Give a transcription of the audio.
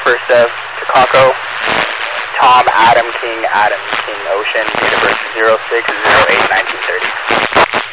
1st of Chicago, Tom Adam King Ocean, date of birth 06/08/1930.